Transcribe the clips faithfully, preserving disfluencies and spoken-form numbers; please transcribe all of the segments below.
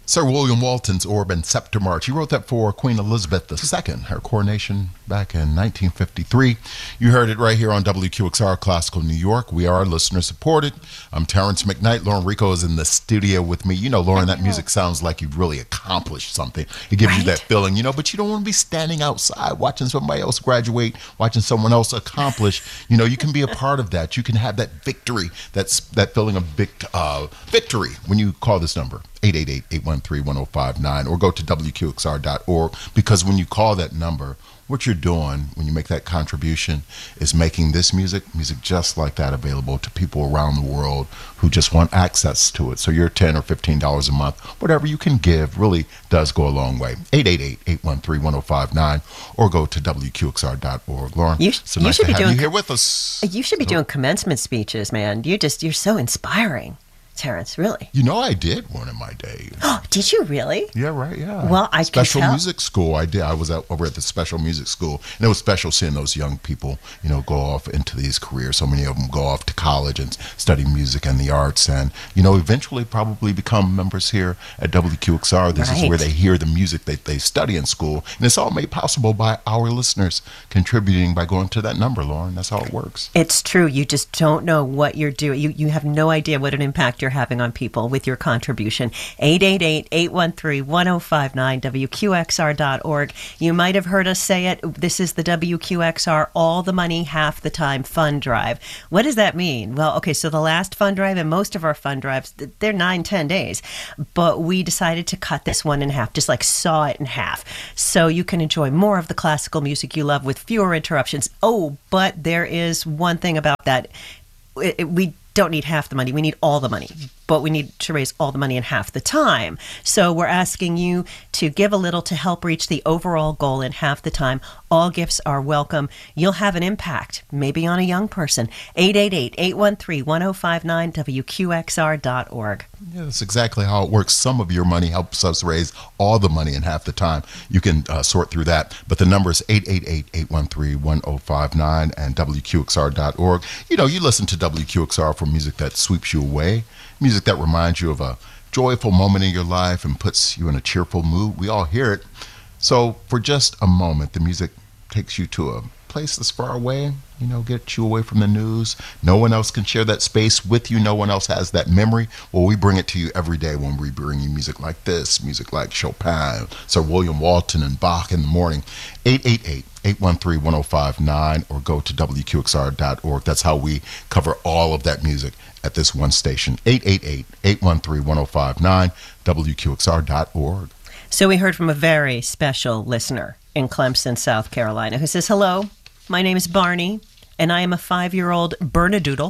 Sir William Walton's Orb and Scepter March. He wrote that for Queen Elizabeth the Second, her coronation back in nineteen fifty-three. You heard it right here on W Q X R Classical New York. We are listener supported. I'm Terrence McKnight. Lauren Rico is in the studio with me. You know, Lauren, that music sounds like you've really accomplished something. It gives right? you that feeling, you know, but you don't want to be standing outside watching somebody else graduate, watching someone else accomplish. You know, you can be a part of that. You can have that victory, that's that feeling of vict, uh, victory when you call this number. eight eight eight, eight one three, one oh five nine, or go to W Q X R dot org, because when you call that number, what you're doing when you make that contribution is making this music, music just like that, available to people around the world who just want access to it. So your ten dollars or fifteen dollars a month, whatever you can give, really does go a long way. eight eight eight, eight one three, one oh five nine, or go to W Q X R dot org. Lauren, you, so you nice should to be have doing, you here with us. You should be so, doing commencement speeches, man. You just, you're so inspiring. Terrence, really? You know, I did one in my day. Oh, did you really? Yeah, right, yeah. Well, I Special can tell. music school, I did. I was out over at the special music school, and it was special seeing those young people, you know, go off into these careers. So many of them go off to college and study music and the arts, and, you know, eventually probably become members here at W Q X R. This right. is where they hear the music that they study in school, and it's all made possible by our listeners contributing by going to that number, Lauren. That's how it works. It's true. You just don't know what you're doing. You, you have no idea what an impact you're having on people with your contribution. eight eight eight, eight one three, one oh five nine, W Q X R dot org. You might have heard us say it. This is the W Q X R All the Money, Half the Time fund drive. What does that mean? Well, okay, so the last fund drive and most of our fund drives, they're nine, ten days. But we decided to cut this one in half, just like saw it in half. So you can enjoy more of the classical music you love with fewer interruptions. Oh, but there is one thing about that. It, it, we don't need half the money. We need all the money. But we need to raise all the money in half the time. So we're asking you to give a little to help reach the overall goal in half the time. All gifts are welcome. You'll have an impact, maybe on a young person. eight eight eight, eight one three, one oh five nine, W Q X R dot org. Yeah, that's exactly how it works. Some of your money helps us raise all the money in half the time. You can uh, sort through that. But the number is eight eight eight, eight one three, one oh five nine and W Q X R dot org. You know, you listen to W Q X R for music that sweeps you away. Music that reminds you of a joyful moment in your life and puts you in a cheerful mood. We all hear it. So for just a moment, the music takes you to a place that's far away, you know, get you away from the news. No one else can share that space with you. No one else has that memory. Well, we bring it to you every day when we bring you music like this, music like Chopin, Sir William Walton, and Bach in the morning. eight eight eight, eight one three, one oh five nine, or go to W Q X R dot org. That's how we cover all of that music at this one station. eight eight eight, eight one three, one oh five nine, W Q X R dot org. So we heard from a very special listener in Clemson, South Carolina, who says, hello, my name is Barney, and I am a five-year-old Bernedoodle.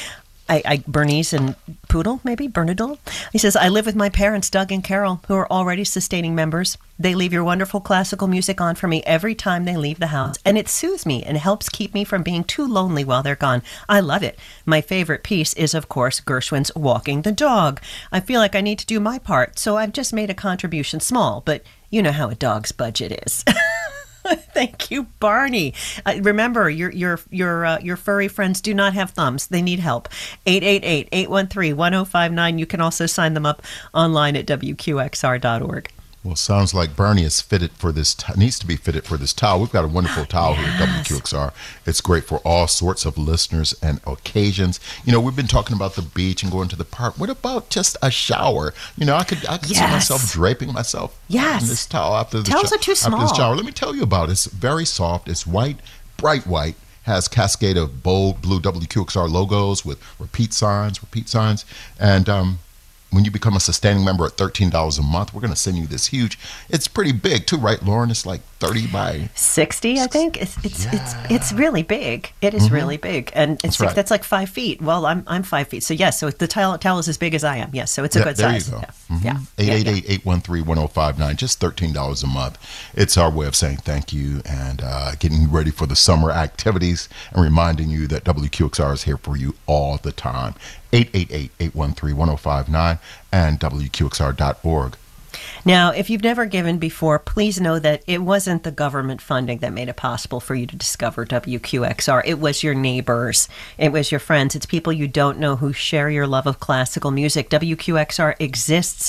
I, I Bernese and Poodle, maybe? Bernedoodle? He says, I live with my parents, Doug and Carol, who are already sustaining members. They leave your wonderful classical music on for me every time they leave the house, and it soothes me and helps keep me from being too lonely while they're gone. I love it. My favorite piece is, of course, Gershwin's Walking the Dog. I feel like I need to do my part, so I've just made a contribution, small, but you know how a dog's budget is. Thank you, Barney. Uh, remember, your your your uh, your furry friends do not have thumbs. They need help. eight eight eight, eight one three, one oh five nine. You can also sign them up online at W Q X R dot org. Well, sounds like Bernie is fitted for this, t- needs to be fitted for this towel. We've got a wonderful towel yes. here at W Q X R. It's great for all sorts of listeners and occasions. You know, we've been talking about the beach and going to the park. What about just a shower? You know, I could I could yes. see myself draping myself yes. in this towel after the Towels sho- are too small. After this shower. Let me tell you about it. It's very soft. It's white, bright white. Has cascade of bold blue W Q X R logos with repeat signs, repeat signs. And, um, when you become a sustaining member at thirteen dollars a month, we're going to send you this huge. It's pretty big too, right, Lauren? It's like thirty by sixty, I think. It's it's yeah. it's it's really big. It is mm-hmm. really big, and it's that's, like, right. that's like five feet. Well, I'm I'm five feet, so yes. So the towel towel is as big as I am. Yes, so it's a yeah, good there size. There you go. Yeah. Mm-hmm. yeah. eight eight eight, eight one three, one oh five nine. Just thirteen dollars a month. It's our way of saying thank you and uh, getting you ready for the summer activities and reminding you that W Q X R is here for you all the time. eight eight eight, eight one three, one oh five nine and W Q X R dot org. Now, if you've never given before, please know that it wasn't the government funding that made it possible for you to discover W Q X R. It was your neighbors. It was your friends. It's people you don't know who share your love of classical music. W Q X R exists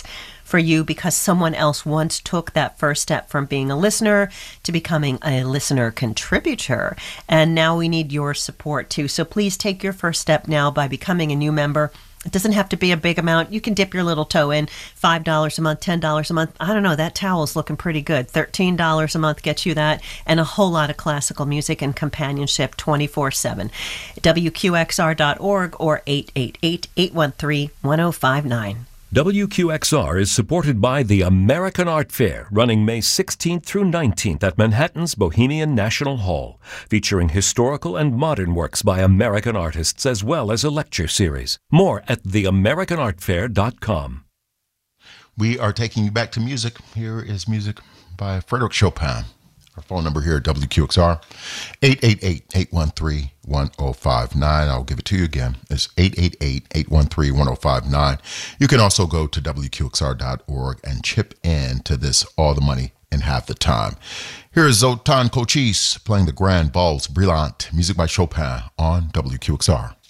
for you because someone else once took that first step from being a listener to becoming a listener contributor. And now we need your support too. So please take your first step now by becoming a new member. It doesn't have to be a big amount. You can dip your little toe in. five dollars a month, ten dollars a month. I don't know. That towel's looking pretty good. thirteen dollars a month gets you that and a whole lot of classical music and companionship twenty-four seven. W Q X R dot org or eight eight eight, eight one three, one oh five nine. W Q X R is supported by the American Art Fair, running May sixteenth through nineteenth at Manhattan's Bohemian National Hall, featuring historical and modern works by American artists as well as a lecture series. More at the american art fair dot com. We are taking you back to music. Here is music by Frédéric Chopin. Our phone number here at W Q X R, eight eight eight, eight one three, one oh five nine. I'll give it to you again. It's eight eight eight, eight one three, one oh five nine. You can also go to W Q X R dot org and chip in to this All the Money in Half the Time. Here is Zoltan Cochise playing the Grand Valse Brillante, music by Chopin on W Q X R.